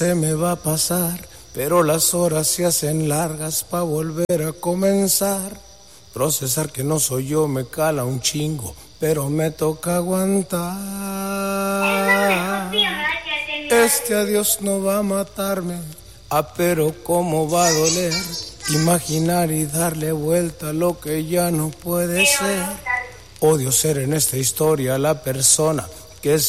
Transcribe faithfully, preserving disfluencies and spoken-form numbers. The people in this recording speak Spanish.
se me va a pasar, pero las horas se hacen largas pa' volver a comenzar. Procesar que no soy yo me cala un chingo, pero me toca aguantar. Este adiós no va a matarme, ah, pero cómo va a doler. Imaginar y darle vuelta a lo que ya no puede ser. Odio ser en esta historia la persona que se